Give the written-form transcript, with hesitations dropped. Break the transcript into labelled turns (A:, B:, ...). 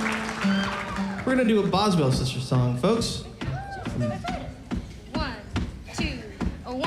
A: We're gonna do a Boswell Sisters song, folks.